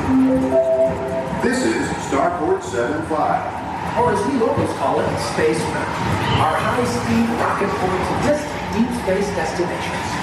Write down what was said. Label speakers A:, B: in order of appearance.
A: This is Starport 75.
B: Or as we locals call it, Space Mountain. Our high-speed rocket points to distant deep space destinations.